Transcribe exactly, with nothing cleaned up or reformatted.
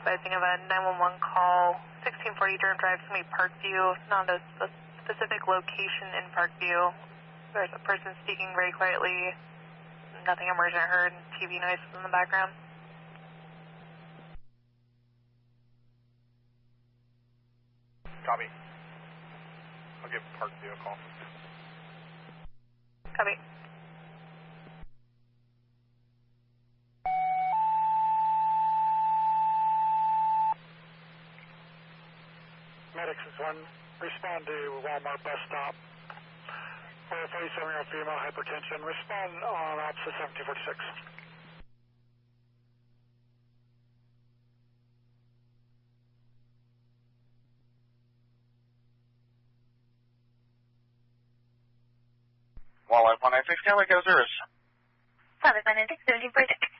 advising of a nine one one call, sixteen forty Durham Drive, to me Parkview, not a, a specific location in Parkview. There's a person speaking very quietly, nothing emergent heard, T V noises in the background. Copy. I'll give Parkview a call. Copy. Medics is one, respond to Walmart bus stop. four forty-seven year old female, hypertension. Respond on opposite seventeen forty-six. Wildlife one nine six, Cali, go service. Wildlife one nine six, seventeen forty-six.